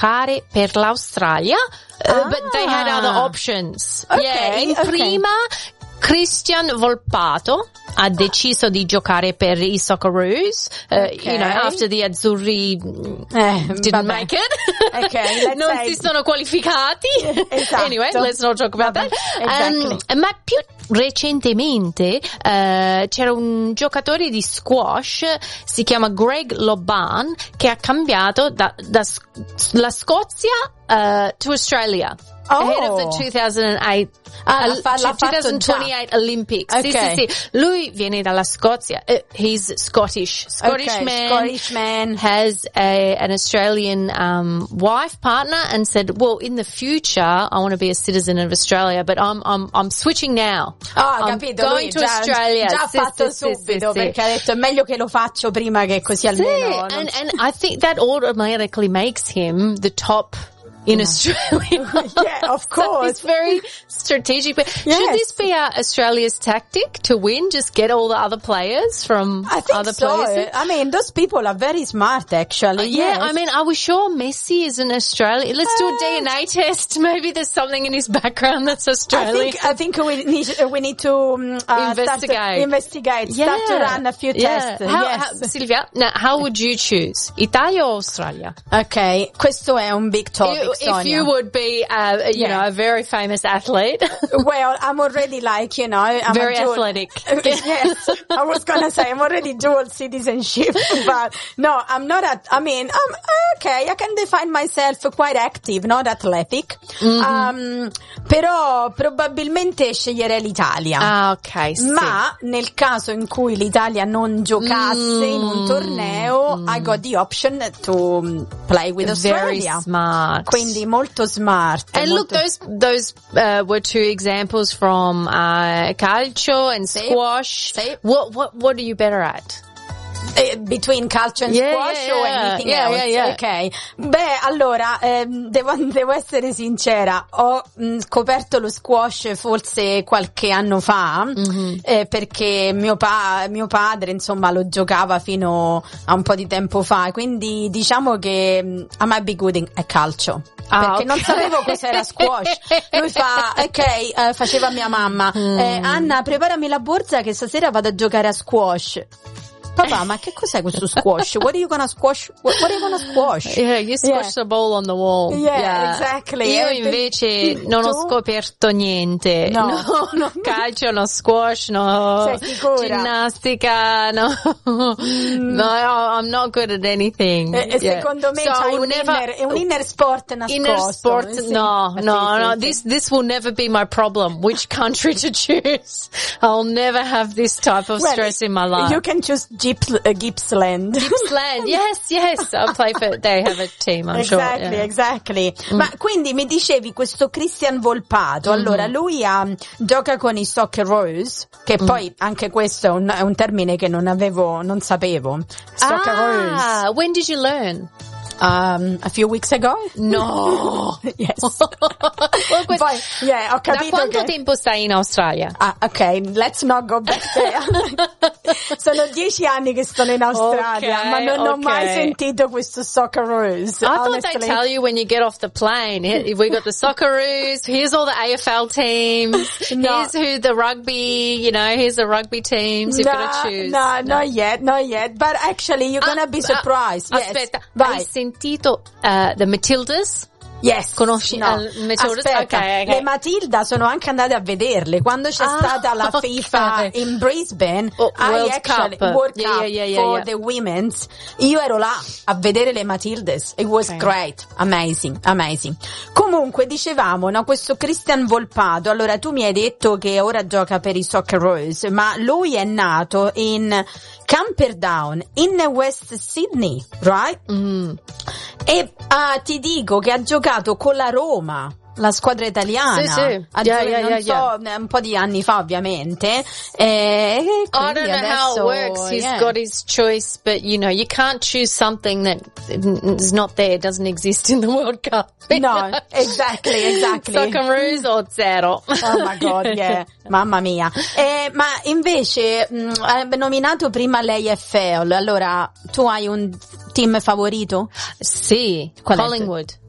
giocare per l'Australia, but they had other options. Prima Christian Volpato ha deciso di giocare per i Socceroos, after the Azzurri didn't make it. Non si sono qualificati. Esatto. Anyway, let's not talk about that. Exactly. Ma più recentemente c'era un giocatore di squash, si chiama Greg Loban, che ha cambiato dalla Scozia to Australia. Ahead of the 2008 2028 Olympics. Okay. Sì. Lui viene dalla Scozia. He's Scottish man has an Australian wife partner, and said, well, in the future I want to be a citizen of Australia, but I'm switching now. I'm capito, going to Australia. Già fatto subito, perché ha detto è meglio che lo faccio prima, che così almeno and I think that automatically makes him the top in Australia. Yeah, of course. So it's very strategic. But should this be Australia's tactic to win? Just get all the other players from other places? I mean, those people are very smart, actually. Yeah, I mean, are we sure Messi is an Australian? Let's do a DNA test. Maybe there's something in his background that's Australian. I think we need to investigate. Start to run a few tests. Silvia, now, how would you choose? Italia or Australia? Okay, questo è un big topic. If you would be, a very famous athlete. Well, I'm already I'm very athletic. Yes, I was gonna say I'm already dual citizenship, but no, I'm not. I'm okay. I can define myself quite active, not athletic. Però probabilmente sceglierei l'Italia. Ah, ok. Sì. Ma nel caso in cui l'Italia non giocasse in un torneo, I got the option to play with Australia. Very smart. Quindi molto smart. And look, those were two examples from calcio and squash. What are you better at? Between calcio and squash or anything else? Yeah. Ok. Beh, allora, devo essere sincera, ho scoperto lo squash forse qualche anno fa, perché mio padre, insomma, lo giocava fino a un po' di tempo fa, quindi diciamo che I might be good a calcio. Perché non sapevo cos'era squash. Lui faceva mia mamma, Anna, preparami la borsa che stasera vado a giocare a squash. Papà, ma che cos'è questo squash? What are you gonna squash? What are you gonna squash? Yeah, you squash the ball on the wall. Yeah, exactly. Io invece non ho scoperto niente. No, calcio, no squash, no ginnastica, no. No, I'm not good at anything. Secondo me c'hai un inner sport nascosto. Inner sport, no. This will never be my problem. Which country to choose? I'll never have this type of stress in my life. You can choose Gippsland. Gippsland, yes. I'll play for. They have a team, I'm sure. Exactly. Ma quindi mi dicevi questo Christian Volpato. Allora lui gioca con i Socceroos, che poi anche questo è un termine che non sapevo. Socceroos. When did you learn? A few weeks ago? No. Yes. Ho capito. Da quanto tempo stai in Australia? Ok, let's not go back there. Sono 10 anni che sono in Australia, ma non ho mai sentito questo Socceroos. I thought they'd tell you when you get off the plane. We got the Socceroos, here's all the AFL teams, here's who the rugby, here's the rugby teams you've got to choose. No, not yet. But actually you're gonna be surprised. Yes. Aspetta, hai sentito the Matildas? Yes. Conosci Matildas? Aspetta, le Matilda sono anche andate a vederle quando c'è stata la FIFA in Brisbane, World Cup for the women's. Io ero là a vedere le Matildas. It was great, amazing. Comunque dicevamo, questo Christian Volpato, allora tu mi hai detto che ora gioca per i Socceroos, ma lui è nato in Camperdown in West Sydney, right? E ti dico che ha giocato con la Roma, la squadra italiana. Sì. Un po' di anni fa, ovviamente. I don't know how it works. He's got his choice, but you can't choose something that is not there, doesn't exist in the World Cup. No, exactly. Socceroos o zero. Oh my God, yeah. Mamma mia. Ma invece, hai nominato prima l'AFL. Allora, tu hai un team favorito? Sì, Qual è? Collingwood.